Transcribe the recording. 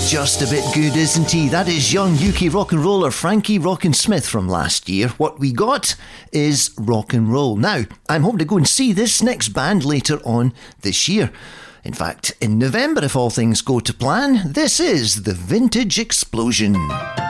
Just a bit good, isn't he? That is young UK rock and roller Frankie Rockin' Smith from last year. What we got is rock and roll. Now, I'm hoping to go and see this next band later on this year. In fact, in November, if all things go to plan, this is the Vintage Explosion.